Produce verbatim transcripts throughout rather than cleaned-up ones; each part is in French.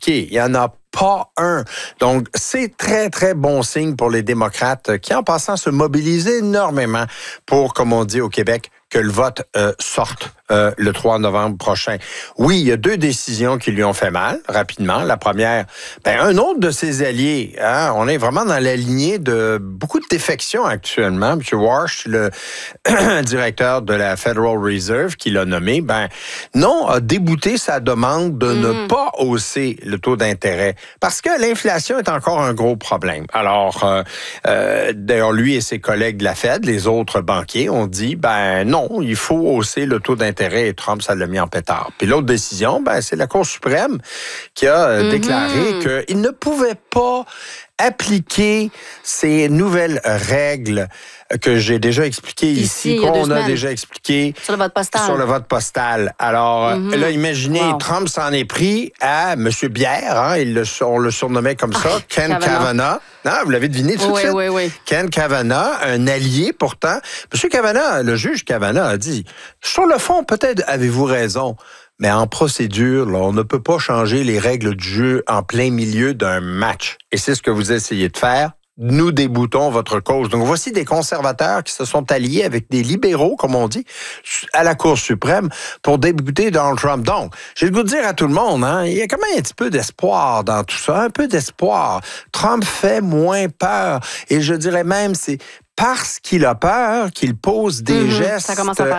appliqué. Il n'y en a pas un. Donc, c'est très, très bon signe pour les démocrates qui, en passant, se mobilisent énormément pour, comme on dit au Québec, que le vote euh, sorte euh, le trois novembre prochain. Oui, il y a deux décisions qui lui ont fait mal, rapidement. La première, ben, un autre de ses alliés, hein, on est vraiment dans la lignée de beaucoup de défections actuellement. M. Warsh, le directeur de la Federal Reserve, qui l'a nommé, ben, non, a débouté sa demande de mmh. ne pas hausser le taux d'intérêt parce que l'inflation est encore un gros problème. Alors, euh, euh, d'ailleurs, lui et ses collègues de la Fed, les autres banquiers, ont dit, ben non, il faut hausser le taux d'intérêt et Trump, ça l'a mis en pétard. Puis l'autre décision, ben, c'est la Cour suprême qui a mm-hmm. déclaré qu'il ne pouvait pas appliquer ces nouvelles règles que j'ai déjà expliquées ici, ici qu'on a déjà expliquées sur le vote postal. Sur le vote postal. Alors, mm-hmm. là, imaginez, wow. Trump s'en est pris à M. Bière, hein, il le, on le surnommait comme ça, ah, Ken Kavanaugh. Non, vous l'avez deviné tout oui, de suite. Oui, oui. Ken Kavanaugh, un allié pourtant. M. Kavanaugh, le juge Kavanaugh a dit, sur le fond, peut-être avez-vous raison, mais en procédure, là, on ne peut pas changer les règles du jeu en plein milieu d'un match. Et c'est ce que vous essayez de faire. Nous déboutons votre cause. Donc, voici des conservateurs qui se sont alliés avec des libéraux, comme on dit, à la Cour suprême pour débouter Donald Trump. Donc, j'ai le goût de dire à tout le monde, hein, il y a quand même un petit peu d'espoir dans tout ça, un peu d'espoir. Trump fait moins peur. Et je dirais même, c'est parce qu'il a peur qu'il pose des mmh, gestes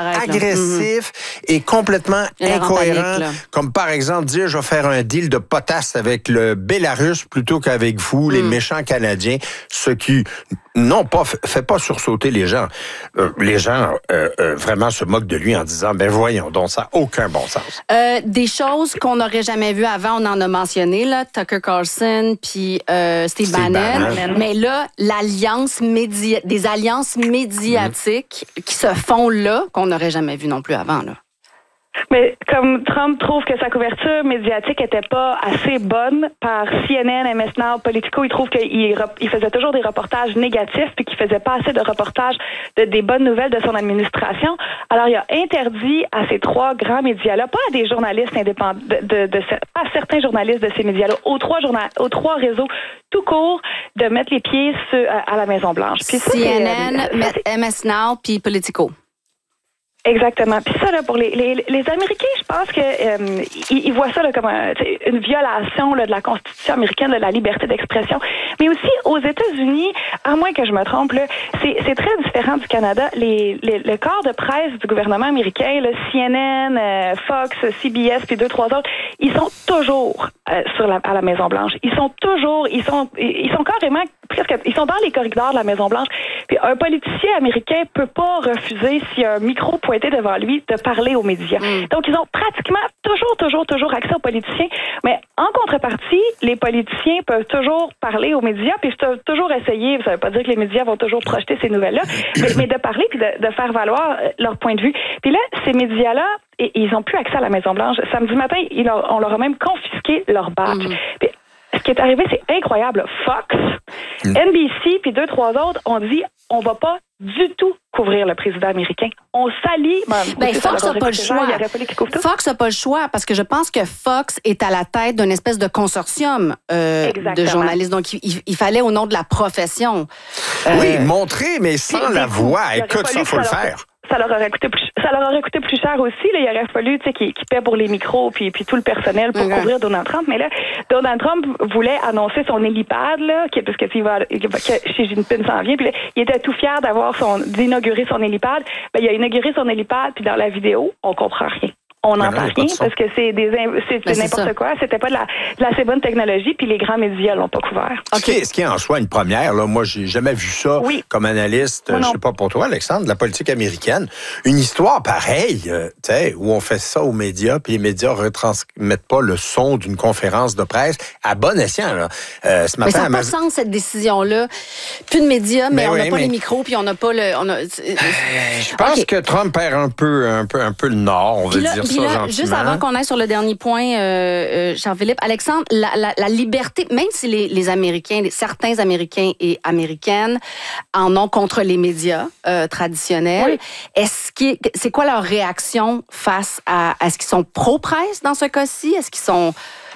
agressifs mmh. et complètement incohérents, panique, comme par exemple dire « je vais faire un deal de potasse avec le Bélarus plutôt qu'avec vous, mmh. les méchants Canadiens », ce qui, non, pas fait pas sursauter les gens. Euh, les gens euh, euh, vraiment se moquent de lui en disant « ben voyons donc, ça n'a aucun bon sens euh, ». Des choses qu'on n'aurait jamais vues avant, on en a mentionné, là, Tucker Carlson puis euh, Steve, Steve Bannon. Bannon. Mais là, l'alliance média des alliances médiatiques mmh. qui se font là, qu'on n'aurait jamais vu non plus avant, là. Mais comme Trump trouve que sa couverture médiatique était pas assez bonne par C N N, M S Now, Politico, il trouve qu'il il faisait toujours des reportages négatifs puis qu'il faisait pas assez de reportages de des bonnes nouvelles de son administration. Alors il a interdit à ces trois grands médias-là, pas à des journalistes indépendants, de, de, de, à certains journalistes de ces médias-là, aux trois journal, aux trois réseaux tout court, de mettre les pieds sur, à, à la Maison Blanche. Puis ça, C N N, euh, M S Now, puis Politico. Exactement. Puis ça, là, pour les, les, les Américains, je pense que euh, ils, ils voient ça là, comme un, une violation là, de la Constitution américaine, de la liberté d'expression. Mais aussi, aux États-Unis, à moins que je me trompe, là, c'est, c'est très différent du Canada. Les, les, le corps de presse du gouvernement américain, là, C N N, euh, Fox, C B S, puis deux, trois autres, ils sont toujours euh, sur la, à la Maison-Blanche. Ils sont toujours, ils sont, ils sont carrément presque, ils sont dans les corridors de la Maison-Blanche. Puis un politicien américain peut pas refuser s'il y a un micro pointé devant lui de parler aux médias. Mm. Donc, ils ont pratiquement toujours, toujours, toujours accès aux politiciens. Mais en contrepartie, les politiciens peuvent toujours parler aux médias, puis peuvent toujours essayer, ça veut pas dire que les médias vont toujours projeter ces nouvelles-là, mais, mais de parler puis de, de faire valoir leur point de vue. Puis là, ces médias-là, et, ils ont plus accès à la Maison-Blanche. Samedi matin, ils leur, on leur a même confisqué leur badge. Mm. Puis, ce qui est arrivé, c'est incroyable. Fox, mm. N B C, puis deux, trois autres ont dit on va pas du tout couvrir le président américain. On s'allie. Ben, ben, Fox n'a pas le choix. Fox n'a pas le choix parce que je pense que Fox est à la tête d'une espèce de consortium euh, de journalistes. Donc, il, il fallait au nom de la profession. Euh, oui, montrer, mais sans la voix. Écoute, ça, il faut le faire. Ça leur aurait coûté plus, ça leur aurait coûté plus cher aussi. Là. Il aurait fallu tu sais, qu'ils, qu'ils paient pour les micros puis, puis tout le personnel pour okay. couvrir Donald Trump. Mais là, Donald Trump voulait annoncer son hélipad, là, qui, parce que, il va, que Xi Jinping s'en vient. Puis là, il était tout fier d'avoir son, d'inaugurer son hélipad. Ben, il a inauguré son hélipad, puis dans la vidéo, on comprend rien. On n'entend rien parce que c'est des c'est, ben, c'est n'importe c'est quoi. C'était pas de la, de la assez bonne technologie, puis les grands médias l'ont pas couvert. Okay. Ce, qui est, ce qui est en soi une première, là, moi j'ai jamais vu ça oui. comme analyste, je sais pas pour toi Alexandre, de la politique américaine. Une histoire pareille, euh, tu sais, où on fait ça aux médias, puis les médias retransmettent pas le son d'une conférence de presse à bon escient. Là. Euh, ce matin, mais ça n'a pas de sens cette décision-là. Plus de médias, mais, mais on n'a oui, pas mais... les micros, puis on n'a pas le. On a... euh, je pense okay. que Trump perd un peu, un peu, un peu le nord, on veut dire. Puis là, juste avant qu'on aille sur le dernier point, euh, euh, Jean-Philippe, Alexandre, la, la, la liberté, même si les, les Américains, certains Américains et Américaines en ont contre les médias euh, traditionnels, oui. est-ce que c'est quoi leur réaction face à, à est-ce qu'ils sont pro-presse dans ce cas-ci? Est-ce qu'ils sont